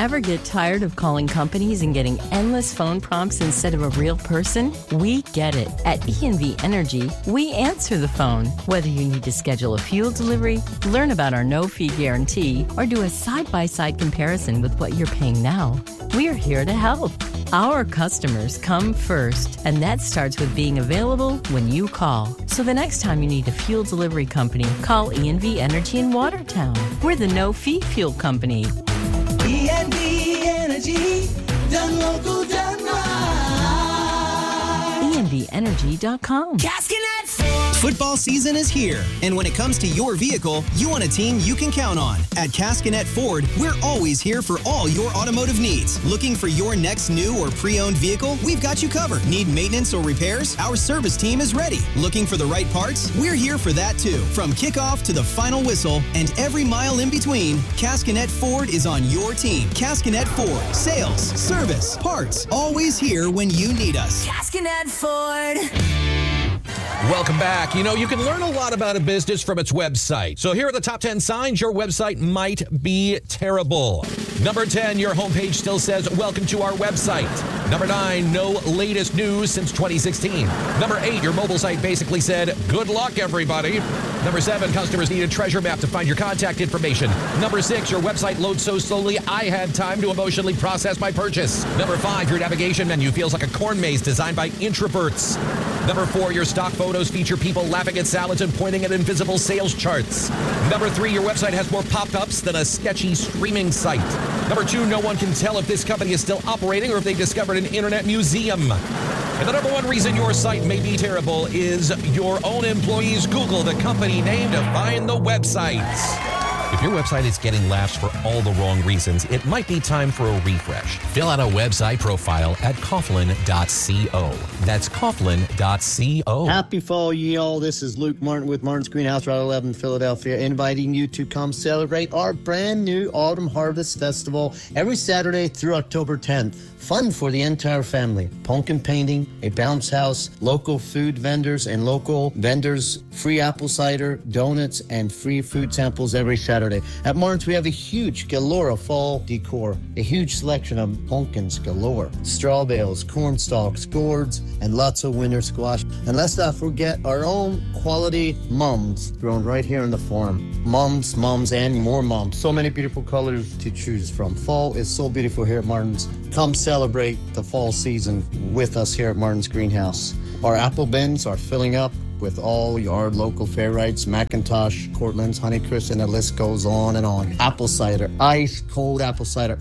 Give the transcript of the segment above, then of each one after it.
Ever get tired of calling companies and getting endless phone prompts instead of a real person? We get it. At ENV Energy, we answer the phone. Whether you need to schedule a fuel delivery, learn about our no-fee guarantee, or do a side-by-side comparison with what you're paying now, we're here to help. Our customers come first, and that starts with being available when you call. So the next time you need a fuel delivery company, call ENV Energy in Watertown. We're the no-fee fuel company. ENV Energy, done local, done right. ENVEnergy.com. Cascanet Ford. Football season is here, and when it comes to your vehicle, you want a team you can count on. At Cascanet Ford, we're always here for all your automotive needs. Looking for your next new or pre-owned vehicle? We've got you covered. Need maintenance or repairs? Our service team is ready. Looking for the right parts? We're here for that too. From kickoff to the final whistle and every mile in between, Cascanet Ford is on your team. Cascanet Ford. Sales, service, parts. Always here when you need us. Cascanet Ford. Welcome back. You know, you can learn a lot about a business from its website. So here are the top 10 signs your website might be terrible. Number 10, your homepage still says, welcome to our website. Number 9, no latest news since 2016. Number 8, your mobile site basically said, good luck, everybody. Number 7, customers need a treasure map to find your contact information. Number 6, your website loads so slowly, I had time to emotionally process my purchase. Number 5, your navigation menu feels like a corn maze designed by introverts. Number 4, your stock photos feature people laughing at salads and pointing at invisible sales charts. Number 3, your website has more pop-ups than a sketchy streaming site. Number 2, no one can tell if this company is still operating or if they discovered an internet museum. And the number 1 reason your site may be terrible is your own employees Google the company name to find the websites. If your website is getting laughs for all the wrong reasons, it might be time for a refresh. Fill out a website profile at Coughlin.co. That's Coughlin.co. Happy fall, ye all. This is Luke Martin with Martin's Greenhouse, Route 11, Philadelphia, inviting you to come celebrate our brand new Autumn Harvest Festival every Saturday through October 10th. Fun for the entire family. Pumpkin painting, a bounce house, local food vendors and local vendors, free apple cider, donuts, and free food samples every Saturday. At Martin's, we have a huge galore of fall decor, a huge selection of pumpkins galore, straw bales, corn stalks, gourds, and lots of winter squash. And let's not forget our own quality mums grown right here on the farm. Mums, and more mums. So many beautiful colors to choose from. Fall is so beautiful here at Martin's. Come celebrate the fall season with us here at Martin's Greenhouse. Our apple bins are filling up with all your local Fairrights, McIntosh, Cortland's, Honeycrisp, and the list goes on and on. Apple cider, ice cold apple cider.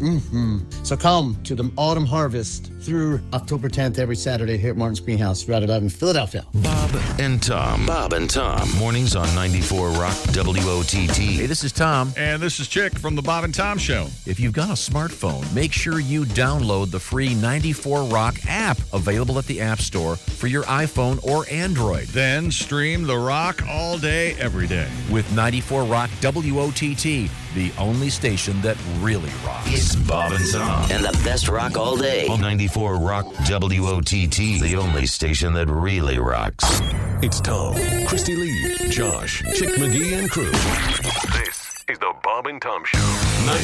So come to the Autumn Harvest through October 10th every Saturday here at Martin's Greenhouse, Route 11, Philadelphia. Bob and Tom. Mornings on 94 Rock WOTT. Hey, this is Tom. And this is Chick from the Bob and Tom Show. If you've got a smartphone, make sure you download the free 94 Rock app available at the App Store for your iPhone or Android. Then stream the rock all day, every day. With 94 Rock WOTT, the only station that really rocks. It's Bob and Tom. And the best rock all day. On 94 Rock WOTT, the only station that really rocks. It's Tom, Christy Lee, Josh, Chick McGee, and crew. This is the Bob and Tom Show.